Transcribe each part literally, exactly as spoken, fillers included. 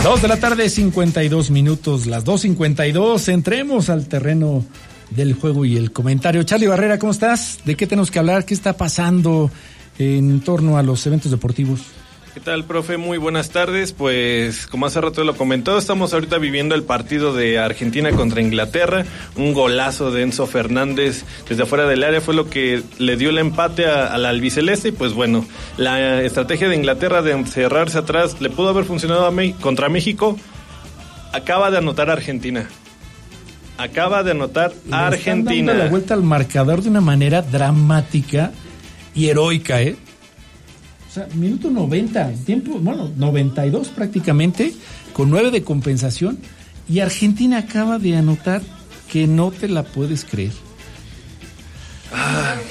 Dos de la tarde, cincuenta y dos minutos, las dos cincuenta y dos. Entremos al terreno del juego y el comentario. Charly Barrera, ¿cómo estás? ¿De qué tenemos que hablar? ¿Qué está pasando en torno a los eventos deportivos? ¿Qué tal, profe? Muy buenas tardes. Pues, como hace rato lo comentó, estamos ahorita viviendo el partido de Argentina contra Inglaterra. Un golazo de Enzo Fernández desde afuera del área fue lo que le dio el empate a, a la albiceleste. Y pues bueno, la estrategia de Inglaterra de encerrarse atrás le pudo haber funcionado a Me- contra México. Acaba de anotar Argentina. Acaba de anotar a Argentina. Le están dando la vuelta al marcador de una manera dramática y heroica, ¿eh? O sea, minuto noventa, tiempo, bueno, noventa y dos prácticamente, con nueve de compensación, y Argentina acaba de anotar que no te la puedes creer. Ah.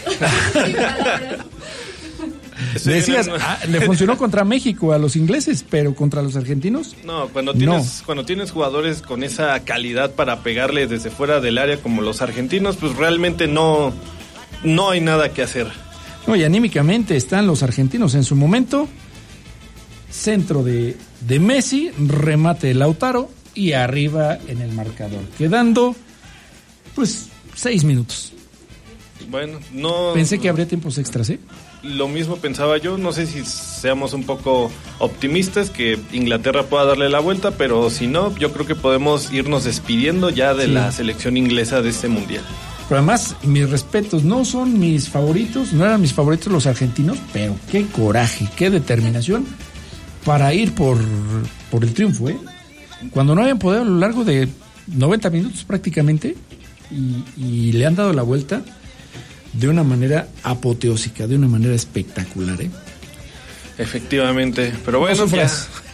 Decías, ah, le funcionó contra México a los ingleses, pero contra los argentinos. No, cuando tienes, no. cuando tienes jugadores con esa calidad para pegarle desde fuera del área como los argentinos, pues realmente no, no hay nada que hacer. No, y anímicamente están los argentinos en su momento. Centro de, de Messi, remate de Lautaro y arriba en el marcador, quedando pues seis minutos. Bueno, no... Pensé que habría tiempos extras, ¿eh? Lo mismo pensaba yo, no sé si seamos un poco optimistas que Inglaterra pueda darle la vuelta, pero si no, yo creo que podemos irnos despidiendo ya de sí. la selección inglesa de este mundial. Pero además, mis respetos, no son mis favoritos, no eran mis favoritos los argentinos, pero qué coraje, qué determinación para ir por, por el triunfo, ¿eh? Cuando no habían podido a lo largo de noventa minutos prácticamente, y, y le han dado la vuelta de una manera apoteósica, de una manera espectacular, ¿eh? Efectivamente, pero bueno, no, ya...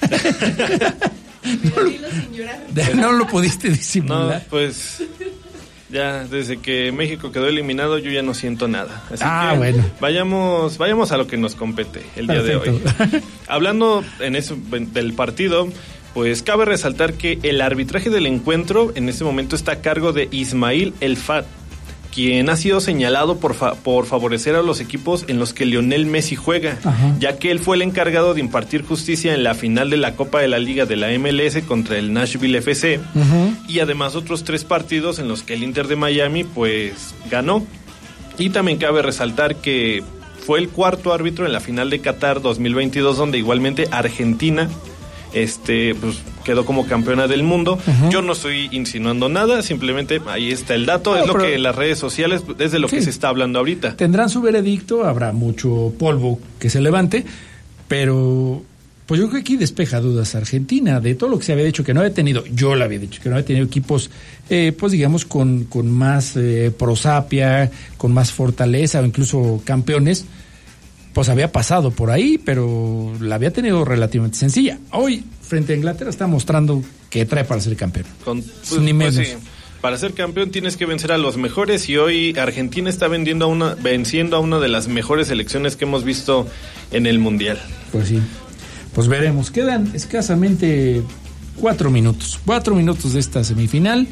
no, lo, no lo pudiste disimular. No, pues... Ya, desde que México quedó eliminado, yo ya no siento nada. Así ah, que bueno. Vayamos, vayamos a lo que nos compete el Perfecto. día de hoy. Hablando en eso, del partido, pues cabe resaltar que el arbitraje del encuentro en este momento está a cargo de Ismail El Fat, quien ha sido señalado por, fa- por favorecer a los equipos en los que Lionel Messi juega, Ajá. ya que él fue el encargado de impartir justicia en la final de la Copa de la Liga de la M L S contra el Nashville F C, uh-huh. y además otros tres partidos en los que el Inter de Miami pues ganó. Y también cabe resaltar que fue el cuarto árbitro en la final de Qatar dos mil veintidós, donde igualmente Argentina este pues quedó como campeona del mundo. Uh-huh. Yo no estoy insinuando nada, simplemente ahí está el dato, no, es lo que las redes sociales, es de lo sí. que se está hablando ahorita. Tendrán su veredicto, habrá mucho polvo que se levante, pero pues yo creo que aquí despeja dudas Argentina, de todo lo que se había dicho que no había tenido, yo lo había dicho, que no había tenido equipos, eh, pues digamos, con, con más eh, prosapia, con más fortaleza, o incluso campeones. Pues había pasado por ahí, pero la había tenido relativamente sencilla. Hoy, frente a Inglaterra, está mostrando que trae para ser campeón. Con, pues, Ni menos. Pues sí. Para ser campeón tienes que vencer a los mejores, y hoy Argentina está vendiendo a una, venciendo a una de las mejores selecciones que hemos visto en el Mundial. Pues sí. Pues veremos. Quedan escasamente cuatro minutos. Cuatro minutos de esta semifinal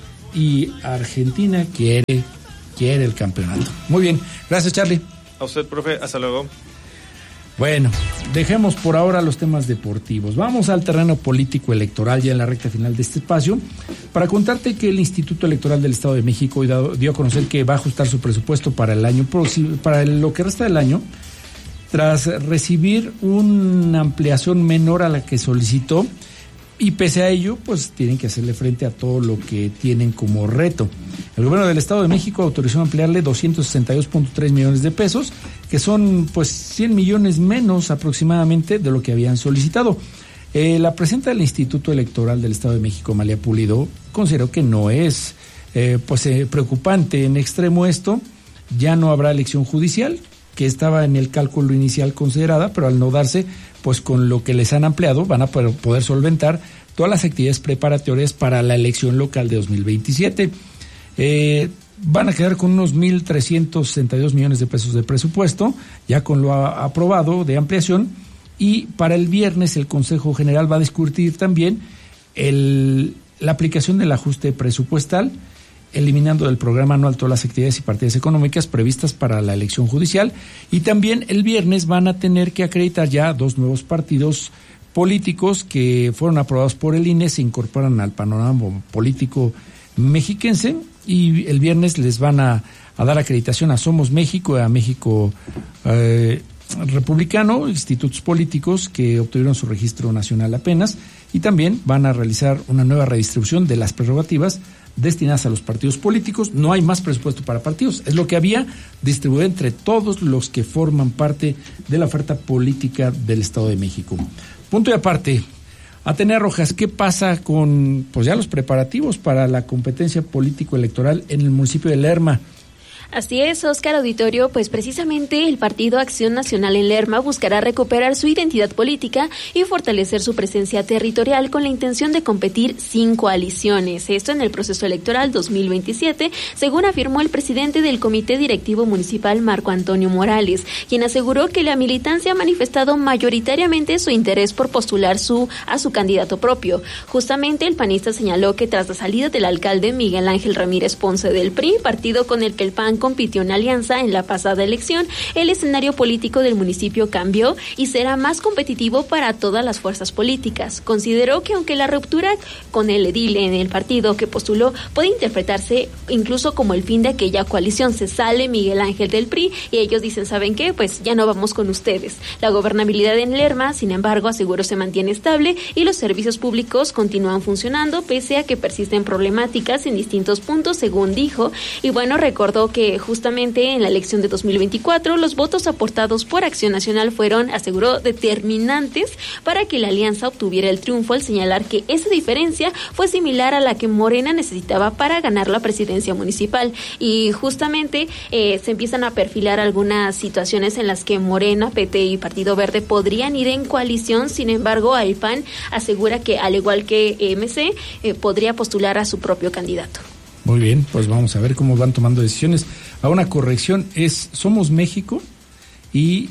y Argentina quiere, quiere el campeonato. Muy bien. Gracias, Charly. A usted, profe, hasta luego. Bueno, dejemos por ahora los temas deportivos. Vamos al terreno político electoral ya en la recta final de este espacio para contarte que el Instituto Electoral del Estado de México dio a conocer que va a ajustar su presupuesto para el año próximo, para lo que resta del año, tras recibir una ampliación menor a la que solicitó, y pese a ello, pues tienen que hacerle frente a todo lo que tienen como reto. El gobierno del Estado de México autorizó ampliarle doscientos sesenta y dos punto tres millones de pesos, que son pues cien millones menos aproximadamente de lo que habían solicitado. Eh, la presidenta del Instituto Electoral del Estado de México, Amalia Pulido, consideró que no es eh, pues eh, preocupante en extremo esto. Ya no habrá elección judicial, que estaba en el cálculo inicial considerada, pero al no darse, pues con lo que les han ampliado van a poder solventar todas las actividades preparatorias para la elección local de dos mil veintisiete. Eh, van a quedar con unos mil trescientos sesenta y dos millones de pesos de presupuesto, ya con lo a, aprobado de ampliación, y para el viernes el Consejo General va a discutir también el, la aplicación del ajuste presupuestal, eliminando del programa anual todas las actividades y partidas económicas previstas para la elección judicial, y también el viernes van a tener que acreditar ya dos nuevos partidos políticos que fueron aprobados por el I N E se incorporan al panorama político mexiquense y el viernes les van a, a dar acreditación a Somos México, a México eh, Republicano, institutos políticos que obtuvieron su registro nacional apenas, y también van a realizar una nueva redistribución de las prerrogativas destinadas a los partidos políticos. No hay más presupuesto para partidos, es lo que había distribuido entre todos los que forman parte de la oferta política del Estado de México. Punto y aparte, Atenea Rojas, ¿qué pasa con pues ya los preparativos para la competencia político-electoral en el municipio de Lerma? Así es, Oscar Auditorio, pues precisamente el Partido Acción Nacional en Lerma buscará recuperar su identidad política y fortalecer su presencia territorial con la intención de competir sin coaliciones. Esto en el proceso electoral dos mil veintisiete, según afirmó el presidente del Comité Directivo Municipal, Marco Antonio Morales, quien aseguró que la militancia ha manifestado mayoritariamente su interés por postular su a su candidato propio. Justamente el panista señaló que tras la salida del alcalde Miguel Ángel Ramírez Ponce del P R I, partido con el que el P A N compitió en alianza en la pasada elección, el escenario político del municipio cambió y será más competitivo para todas las fuerzas políticas. Consideró que aunque la ruptura con el edil en el partido que postuló puede interpretarse incluso como el fin de aquella coalición, se sale Miguel Ángel del P R I y ellos dicen, ¿saben qué? Pues ya no vamos con ustedes. La gobernabilidad en Lerma, sin embargo, aseguró se mantiene estable y los servicios públicos continúan funcionando pese a que persisten problemáticas en distintos puntos, según dijo. Y bueno, recordó que justamente en la elección de dos mil veinticuatro los votos aportados por Acción Nacional fueron, aseguró, determinantes para que la alianza obtuviera el triunfo, al señalar que esa diferencia fue similar a la que Morena necesitaba para ganar la presidencia municipal. Y justamente eh, se empiezan a perfilar algunas situaciones en las que Morena, P T y Partido Verde podrían ir en coalición. Sin embargo, el P A N asegura que, al igual que M C, eh, podría postular a su propio candidato. Muy bien, pues vamos a ver cómo van tomando decisiones. A una corrección, es Somos México y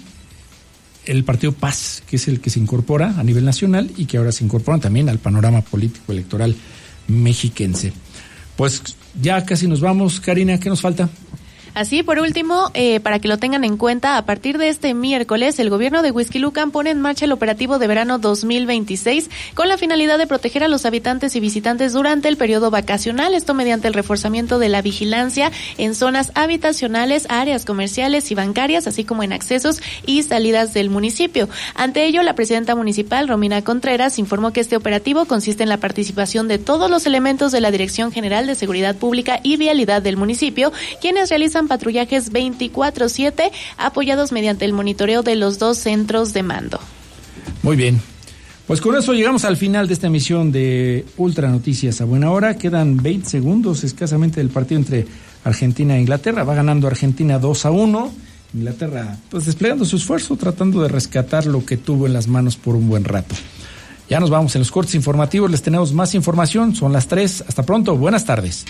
el partido P A S, que es el que se incorpora a nivel nacional y que ahora se incorporan también al panorama político electoral mexiquense. Pues ya casi nos vamos. Karina, ¿qué nos falta? Así, por último, eh, para que lo tengan en cuenta, a partir de este miércoles, el gobierno de Huixquilucan pone en marcha el operativo de verano dos mil veintiséis con la finalidad de proteger a los habitantes y visitantes durante el periodo vacacional, esto mediante el reforzamiento de la vigilancia en zonas habitacionales, áreas comerciales y bancarias, así como en accesos y salidas del municipio. Ante ello, la presidenta municipal, Romina Contreras, informó que este operativo consiste en la participación de todos los elementos de la Dirección General de Seguridad Pública y Vialidad del municipio, quienes realizan patrullajes veinticuatro siete apoyados mediante el monitoreo de los dos centros de mando. Muy bien, pues con eso llegamos al final de esta emisión de Ultra Noticias a Buena Hora. Quedan veinte segundos escasamente del partido entre Argentina e Inglaterra. Va ganando Argentina dos a uno. Inglaterra pues desplegando su esfuerzo, tratando de rescatar lo que tuvo en las manos por un buen rato. Ya nos vamos en los cortes informativos, les tenemos más información, son las tres. Hasta pronto, buenas tardes.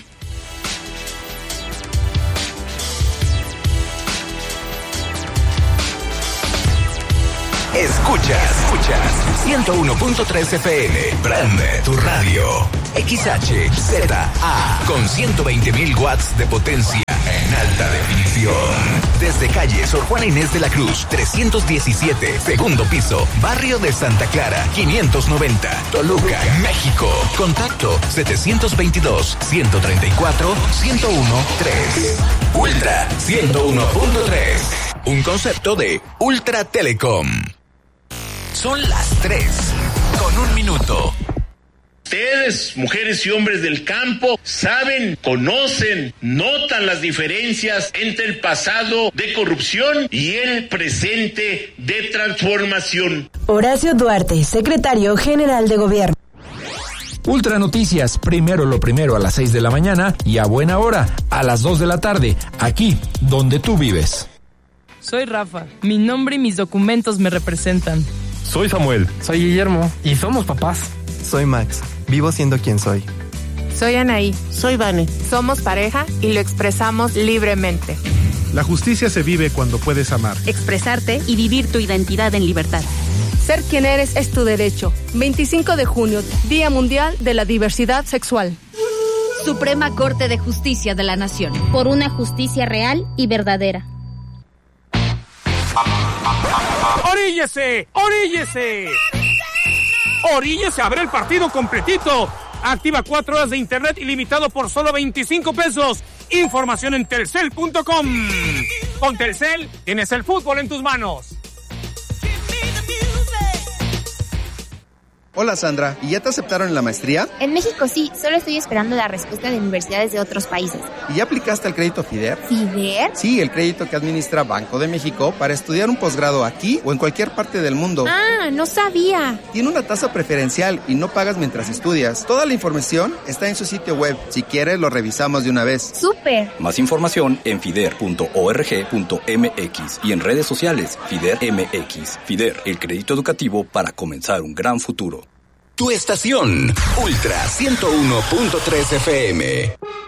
Escuchas, escuchas ciento uno punto tres F M, prende tu radio. X H Z A con ciento veinte mil watts de potencia en alta definición. Desde calle Sor Juana Inés de la Cruz, trescientos diecisiete, segundo piso, barrio de Santa Clara, quinientos noventa, Toluca, México. Contacto setecientos veintidós, ciento treinta y cuatro, ciento uno, tres. Ultra ciento uno punto tres. Un concepto de Ultra Telecom. Son las tres, con un minuto. Ustedes, mujeres y hombres del campo, saben, conocen, notan las diferencias entre el pasado de corrupción y el presente de transformación. Horacio Duarte, secretario general de Gobierno. Ultra Noticias, primero lo primero a las seis de la mañana y a buena hora, a las dos de la tarde, aquí donde tú vives. Soy Rafa, mi nombre y mis documentos me representan. Soy Samuel. Soy Guillermo y somos papás. Soy Max, vivo siendo quien soy. Soy Anaí. Soy Vane. Somos pareja y lo expresamos libremente. La justicia se vive cuando puedes amar, expresarte y vivir tu identidad en libertad. Ser quien eres es tu derecho. veinticinco de junio, Día Mundial de la Diversidad Sexual. Suprema Corte de Justicia de la Nación. Por una justicia real y verdadera. ¡Oríllese! ¡Oríllese! orilla se abre el partido completito. Activa cuatro horas de internet ilimitado por solo veinticinco pesos. Información en telcel punto com. Con Telcel tienes el fútbol en tus manos. Hola Sandra, ¿y ya te aceptaron en la maestría? En México sí, solo estoy esperando la respuesta de universidades de otros países. ¿Y ya aplicaste al crédito FIDER? ¿FIDER? Sí, el crédito que administra Banco de México para estudiar un posgrado aquí o en cualquier parte del mundo. Ah, no sabía. Tiene una tasa preferencial y no pagas mientras estudias. Toda la información está en su sitio web. Si quieres, lo revisamos de una vez. ¡Súper! Más información en fider punto org punto m x y en redes sociales FIDER M X. FIDER, el crédito educativo para comenzar un gran futuro. Tu estación, Ultra ciento uno punto tres F M.